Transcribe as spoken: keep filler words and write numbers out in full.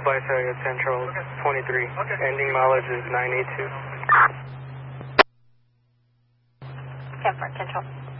Vice Area Central twenty-three. Ending mileage is nine eight two. Camp Front Central.